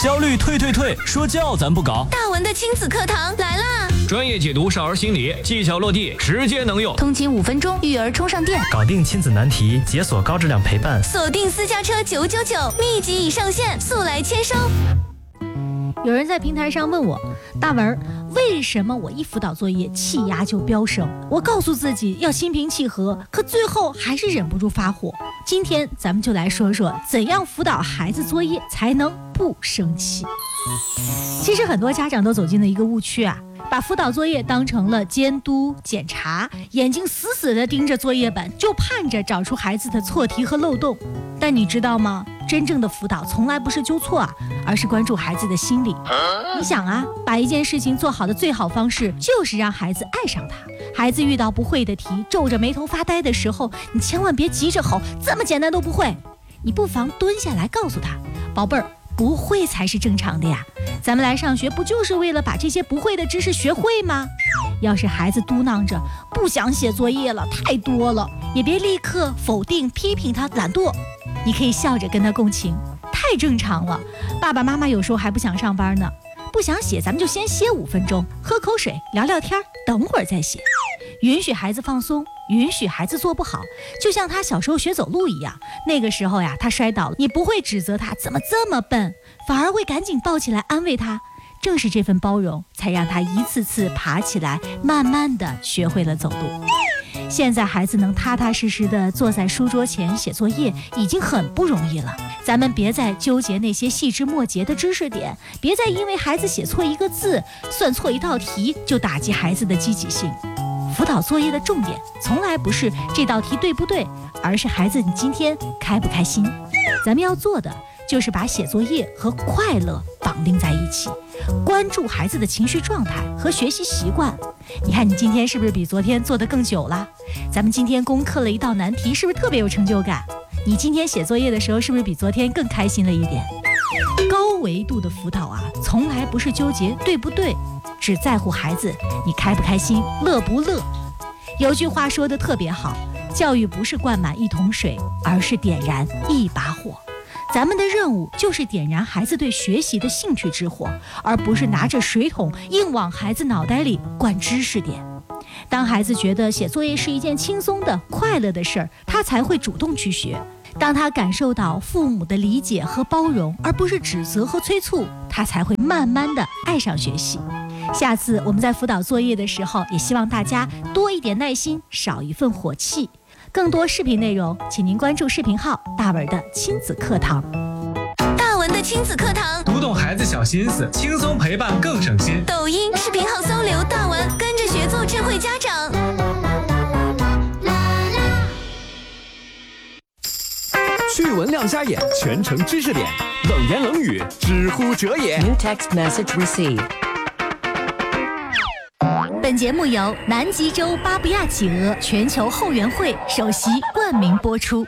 焦虑退，说教咱不搞。 大文的亲子课堂来啦！ 专业解读少儿心理，技巧落地，直接能用。 通勤5分钟，育儿充上电， 搞定亲子难题，解锁高质量陪伴。 锁定私家车999，密集已上线，速来签收。 有人在平台上问我，大文，为什么我一辅导作业气压就飙升？我告诉自己要心平气和，可最后还是忍不住发火。今天咱们就来说说怎样辅导孩子作业才能不生气。其实很多家长都走进了一个误区啊，把辅导作业当成了监督检查，眼睛死死地盯着作业本，就盼着找出孩子的错题和漏洞。但你知道吗？真正的辅导从来不是纠错啊，而是关注孩子的心理。你想啊，把一件事情做好的最好方式就是让孩子爱上它。孩子遇到不会的题，皱着眉头发呆的时候，你千万别急着吼，这么简单都不会。你不妨蹲下来告诉他，宝贝儿，不会才是正常的呀。咱们来上学不就是为了把这些不会的知识学会吗？要是孩子嘟囔着不想写作业了，太多了，也别立刻否定批评他懒惰，你可以笑着跟他共情，太正常了。爸爸妈妈有时候还不想上班呢，不想写咱们就先歇5分钟，喝口水，聊聊天，等会儿再写。允许孩子放松，允许孩子做不好，就像他小时候学走路一样，那个时候呀，他摔倒了，你不会指责他怎么这么笨，反而会赶紧抱起来安慰他。正是这份包容，才让他一次次爬起来，慢慢的学会了走路。现在孩子能踏踏实实地坐在书桌前写作业，已经很不容易了。咱们别再纠结那些细枝末节的知识点，别再因为孩子写错一个字、算错一道题就打击孩子的积极性。辅导作业的重点从来不是这道题对不对，而是孩子你今天开不开心。咱们要做的就是把写作业和快乐绑定在一起，关注孩子的情绪状态和学习习惯。你看你今天是不是比昨天做得更久了？咱们今天攻克了一道难题，是不是特别有成就感？你今天写作业的时候是不是比昨天更开心了一点？高维度的辅导啊，从来不是纠结对不对，只在乎孩子你开不开心，乐不乐。有句话说得特别好，教育不是灌满一桶水，而是点燃一把火。咱们的任务就是点燃孩子对学习的兴趣之火，而不是拿着水桶硬往孩子脑袋里灌知识点。当孩子觉得写作业是一件轻松的、快乐的事儿，他才会主动去学。当他感受到父母的理解和包容，而不是指责和催促，他才会慢慢的爱上学习。下次我们在辅导作业的时候，也希望大家多一点耐心，少一份火气。更多视频内容，请您关注视频号大文的亲子课堂。 大文的亲子课堂， 读懂孩子小心思，轻松陪伴更省心。 抖音视频号搜刘大文，跟着学做智慧家长。 趣闻亮瞎眼，全程知识点，冷言冷语，知乎者也。 New text message received。 本节目由南极洲巴布亚企鹅全球后援会首席冠名播出。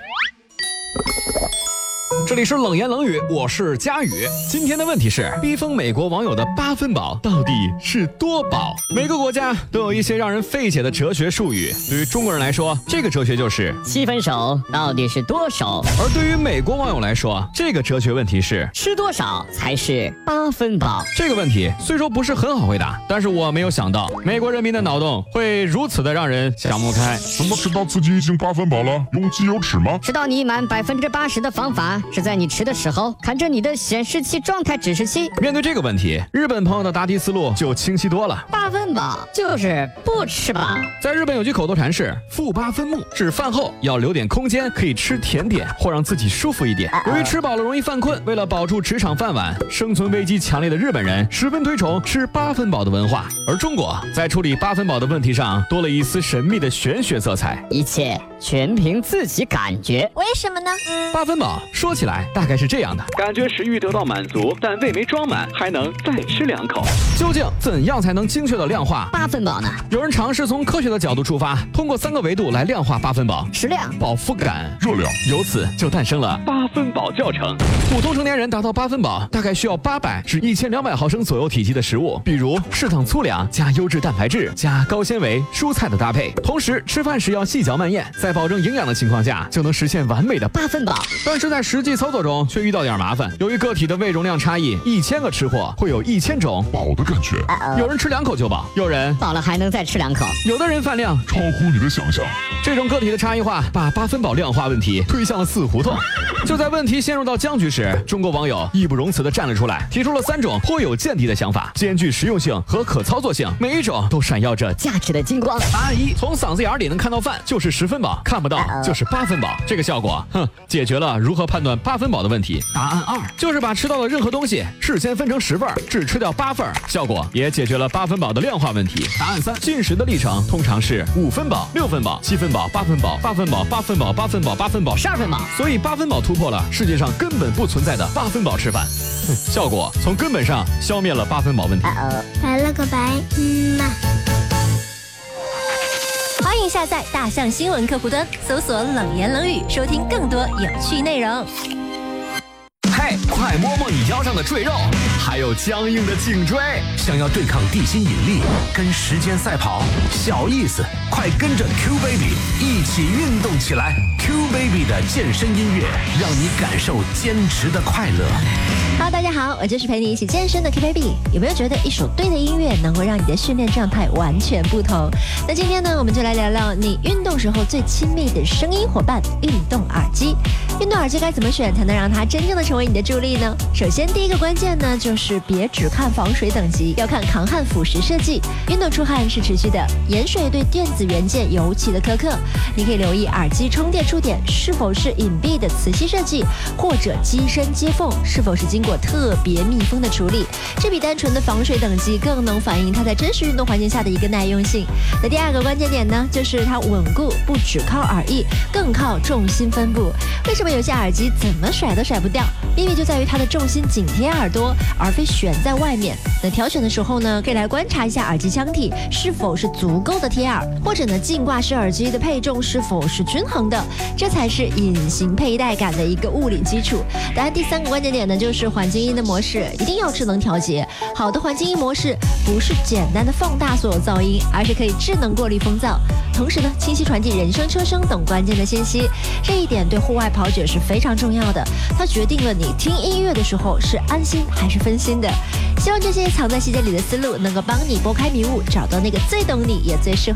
这里是冷言冷语，我是佳宇。今天的问题是，逼疯美国网友的8分饱到底是多饱？每个国家都有一些让人费解的哲学术语，对于中国人来说，这个哲学就是 7分熟到底是多熟？ 而对于美国网友来说，这个哲学问题是吃多少才是8分饱？ 这个问题虽说不是很好回答，但是我没有想到美国人民的脑洞会如此的让人想不开。 什么吃到自己已经8分饱了？用鸡有尺吗？ 吃到你满80%的方法是在你吃的时候看着你的显示器状态指示器。 面对这个问题，日本朋友的答题思路就清晰多了。 8分饱就是不吃饱。 在日本有句口头禅是腹8分目，指饭后要留点空间可以吃甜点或让自己舒服一点。由于吃饱了容易犯困，为了保住职场饭碗，生存危机强烈的日本人十分推崇吃8分饱的文化。而中国在处理8分饱的问题上多了一丝神秘的玄学色彩， 一切全凭自己感觉。 为什么呢 ？8分饱说起来大概是这样的： 感觉食欲得到满足，但胃没装满，还能再吃2口。 究竟怎样才能精确的量化 8分饱呢？ 有人尝试从科学的角度出发，通过3个维度来量化8分饱： 食量、 饱腹感、 热量。 由此就诞生了 8分饱教程。 普通成年人达到8分饱，大概需要800至1200毫升左右体积的食物，比如适当粗粮加优质蛋白质加高纤维蔬菜的搭配。同时吃饭时要细嚼慢咽，在保证营养的情况下，就能实现完美的8分饱。但是在实际操作中却遇到点麻烦，由于个体的胃容量差异，1000个吃货会有1000种饱的感觉。 有人吃2口就饱，有人饱了还能再吃2口， 有的人饭量超乎你的想象。 这种个体的差异化，把8分饱量化问题推向了死胡同。就在问题陷入到僵局时，中国网友义不容辞地站了出来，提出了3种颇有见地的想法，兼具实用性和可操作性，每一种都闪耀着价值的金光。 答案1：从嗓子眼里能看到饭就是10分饱，看不到就是8分饱。这个效果，解决了如何判断8分饱的问题。答案2：就是把吃到的任何东西事先分成10份，只吃掉8份，效果也解决了8分饱的量化问题。答案3：进食的历程通常是5分饱、6分饱、7分饱、8分饱、8分饱、8分饱、8分饱、8分饱、12分饱。所以8分饱突破了世界上根本不存在的8分饱吃饭，效果从根本上消灭了8分饱问题。 拜了个拜，欢迎下载大象新闻客户端，搜索冷言冷语，收听更多有趣内容。 嘿，快摸摸你腰上的赘肉，还有僵硬的颈椎。想要对抗地心引力，跟时间赛跑，小意思，快跟着 Q Baby 一起运动起来。Q Baby 的健身音乐，让你感受坚持的快乐。 Hello， 大家好，我就是陪你一起健身的 Q Baby。有没有觉得一首对的音乐能够让你的训练状态完全不同？那今天呢，我们就来聊聊你运动时候最亲密的声音伙伴——运动耳机。运动耳机该怎么选才能让它真正的成为你的助力呢？首先，第一个关键呢，就是别只看防水等级，要看抗汗腐蚀设计。运动出汗是持续的，盐水对电子元件尤其的苛刻。你可以留意耳机充电触点是否是隐蔽的磁吸设计，或者机身接缝是否是经过特别密封的处理。这比单纯的防水等级更能反映它在真实运动环境下的一个耐用性。那第二个关键点呢，就是它稳固，不只靠耳翼，更靠重心分布。为什么有些耳机怎么甩都甩不掉？秘密就在于它的重心紧贴耳朵，而非悬在外面。那挑选的时候呢，可以来观察一下耳机腔体是否是足够的贴耳，或者呢，镜挂式耳机的配重是否是均衡的，这才是隐形佩戴感的一个物理基础。当然，第三个关键点呢，就是环境音的模式一定要智能调节。好的环境音模式不是简单的放大所有噪音，而是可以智能过滤风噪，同时呢，清晰传递人声、车声等关键的信息。这一点对户外跑者是非常重要的，它决定了你听音乐的时候是安心还是分心的。希望这些藏在细节里的思路能够帮你拨开迷雾，找到那个最懂你也最适合